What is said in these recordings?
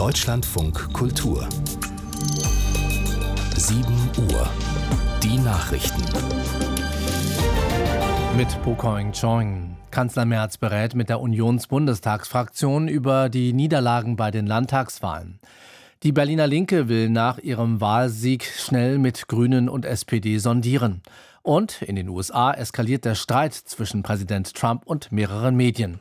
Deutschlandfunk Kultur 7 Uhr. Die Nachrichten. Mit Po Koing-Choing. Kanzler Merz berät mit der Unionsbundestagsfraktion über die Niederlagen bei den Landtagswahlen. Die Berliner Linke will nach ihrem Wahlsieg schnell mit Grünen und SPD sondieren. Und in den USA eskaliert der Streit zwischen Präsident Trump und mehreren Medien.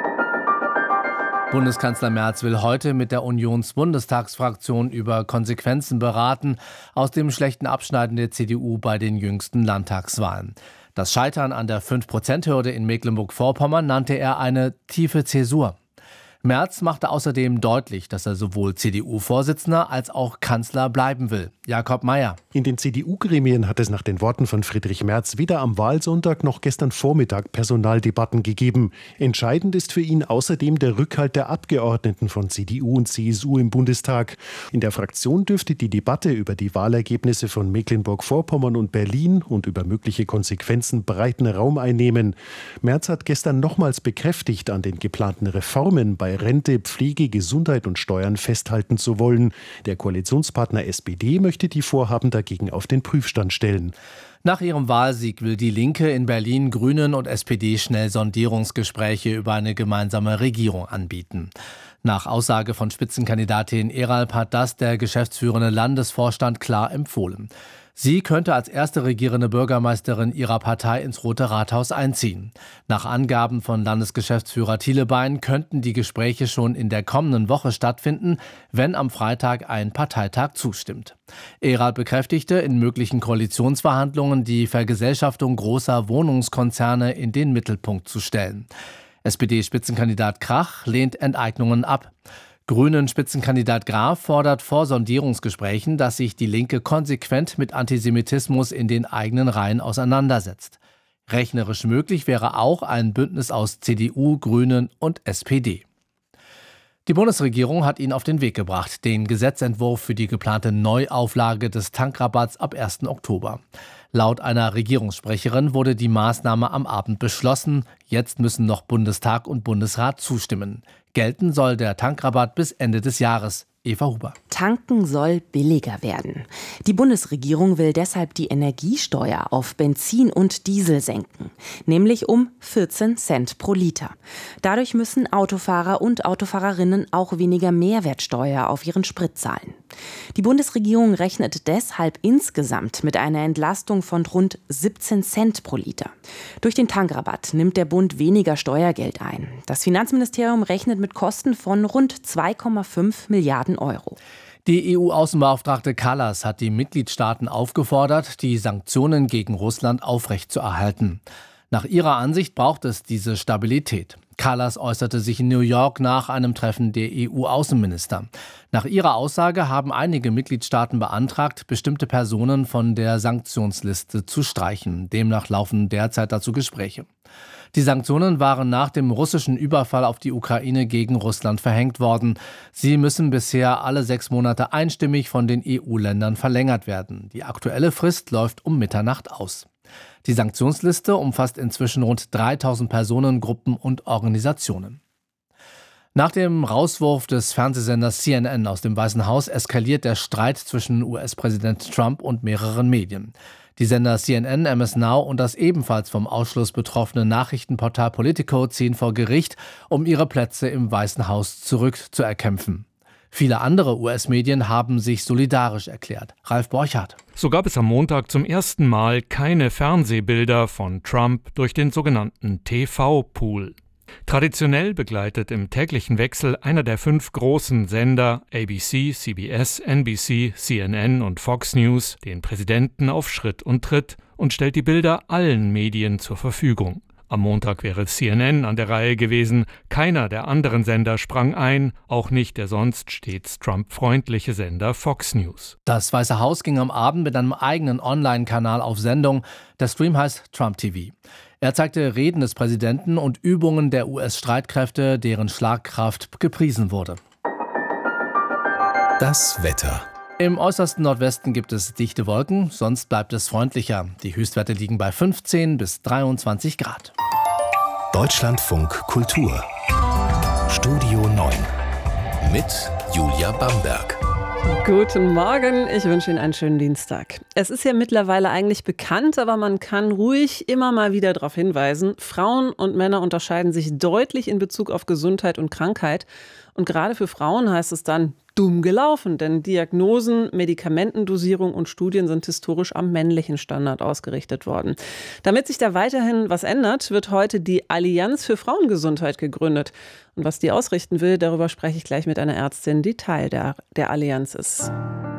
Bundeskanzler Merz will heute mit der Unionsbundestagsfraktion über Konsequenzen beraten aus dem schlechten Abschneiden der CDU bei den jüngsten Landtagswahlen. Das Scheitern an der 5%-Hürde in Mecklenburg-Vorpommern nannte er eine tiefe Zäsur. Merz machte außerdem deutlich, dass er sowohl CDU-Vorsitzender als auch Kanzler bleiben will. Jakob Mayer. In den CDU-Gremien hat es nach den Worten von Friedrich Merz weder am Wahlsonntag noch gestern Vormittag Personaldebatten gegeben. Entscheidend ist für ihn außerdem der Rückhalt der Abgeordneten von CDU und CSU im Bundestag. In der Fraktion dürfte die Debatte über die Wahlergebnisse von Mecklenburg-Vorpommern und Berlin und über mögliche Konsequenzen breiten Raum einnehmen. Merz hat gestern nochmals bekräftigt, an den geplanten Reformen bei Rente, Pflege, Gesundheit und Steuern festhalten zu wollen. Der Koalitionspartner SPD möchte die Vorhaben dagegen auf den Prüfstand stellen. Nach ihrem Wahlsieg will die Linke in Berlin Grünen und SPD schnell Sondierungsgespräche über eine gemeinsame Regierung anbieten. Nach Aussage von Spitzenkandidatin Eralp hat das der geschäftsführende Landesvorstand klar empfohlen. Sie könnte als erste regierende Bürgermeisterin ihrer Partei ins Rote Rathaus einziehen. Nach Angaben von Landesgeschäftsführer Thielebein könnten die Gespräche schon in der kommenden Woche stattfinden, wenn am Freitag ein Parteitag zustimmt. Eralp bekräftigte, in möglichen Koalitionsverhandlungen die Vergesellschaftung großer Wohnungskonzerne in den Mittelpunkt zu stellen. SPD-Spitzenkandidat Krach lehnt Enteignungen ab. Grünen-Spitzenkandidat Graf fordert vor Sondierungsgesprächen, dass sich die Linke konsequent mit Antisemitismus in den eigenen Reihen auseinandersetzt. Rechnerisch möglich wäre auch ein Bündnis aus CDU, Grünen und SPD. Die Bundesregierung hat ihn auf den Weg gebracht, den Gesetzentwurf für die geplante Neuauflage des Tankrabatts ab 1. Oktober. Laut einer Regierungssprecherin wurde die Maßnahme am Abend beschlossen. Jetzt müssen noch Bundestag und Bundesrat zustimmen. Gelten soll der Tankrabatt bis Ende des Jahres. Eva Huber. Tanken soll billiger werden. Die Bundesregierung will deshalb die Energiesteuer auf Benzin und Diesel senken, nämlich um 14 Cent pro Liter. Dadurch müssen Autofahrer und Autofahrerinnen auch weniger Mehrwertsteuer auf ihren Sprit zahlen. Die Bundesregierung rechnet deshalb insgesamt mit einer Entlastung von rund 17 Cent pro Liter. Durch den Tankrabatt nimmt der Bund weniger Steuergeld ein. Das Finanzministerium rechnet mit Kosten von rund 2,5 Milliarden Euro. Die EU-Außenbeauftragte Kallas hat die Mitgliedstaaten aufgefordert, die Sanktionen gegen Russland aufrechtzuerhalten. Nach ihrer Ansicht braucht es diese Stabilität. Kallas äußerte sich in New York nach einem Treffen der EU-Außenminister. Nach ihrer Aussage haben einige Mitgliedstaaten beantragt, bestimmte Personen von der Sanktionsliste zu streichen. Demnach laufen derzeit dazu Gespräche. Die Sanktionen waren nach dem russischen Überfall auf die Ukraine gegen Russland verhängt worden. Sie müssen bisher alle 6 Monate einstimmig von den EU-Ländern verlängert werden. Die aktuelle Frist läuft um Mitternacht aus. Die Sanktionsliste umfasst inzwischen rund 3000 Personengruppen und Organisationen. Nach dem Rauswurf des Fernsehsenders CNN aus dem Weißen Haus eskaliert der Streit zwischen US-Präsident Trump und mehreren Medien. Die Sender CNN, MS Now und das ebenfalls vom Ausschluss betroffene Nachrichtenportal Politico ziehen vor Gericht, um ihre Plätze im Weißen Haus zurückzuerkämpfen. Viele andere US-Medien haben sich solidarisch erklärt. Ralf Borchardt. So gab es am Montag zum ersten Mal keine Fernsehbilder von Trump durch den sogenannten TV-Pool. Traditionell begleitet im täglichen Wechsel einer der 5 großen Sender ABC, CBS, NBC, CNN und Fox News den Präsidenten auf Schritt und Tritt und stellt die Bilder allen Medien zur Verfügung. Am Montag wäre CNN an der Reihe gewesen. Keiner der anderen Sender sprang ein, auch nicht der sonst stets Trump-freundliche Sender Fox News. Das Weiße Haus ging am Abend mit einem eigenen Online-Kanal auf Sendung. Der Stream heißt Trump TV. Er zeigte Reden des Präsidenten und Übungen der US-Streitkräfte, deren Schlagkraft gepriesen wurde. Das Wetter. Im äußersten Nordwesten gibt es dichte Wolken, sonst bleibt es freundlicher. Die Höchstwerte liegen bei 15 bis 23 Grad. Deutschlandfunk Kultur. Studio 9 mit Julia Bamberg. Guten Morgen, ich wünsche Ihnen einen schönen Dienstag. Es ist ja mittlerweile eigentlich bekannt, aber man kann ruhig immer mal wieder darauf hinweisen, Frauen und Männer unterscheiden sich deutlich in Bezug auf Gesundheit und Krankheit. Und gerade für Frauen heißt es dann dumm gelaufen, denn Diagnosen, Medikamentendosierung und Studien sind historisch am männlichen Standard ausgerichtet worden. Damit sich da weiterhin was ändert, wird heute die Allianz für Frauengesundheit gegründet. Und was die ausrichten will, darüber spreche ich gleich mit einer Ärztin, die Teil der Allianz ist.